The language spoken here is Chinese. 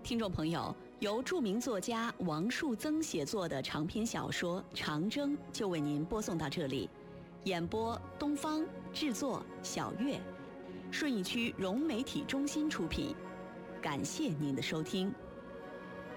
听众朋友，由著名作家王树增写作的长篇小说《长征》就为您播送到这里。演播东方，制作小月，顺义区融媒体中心出品。感谢您的收听。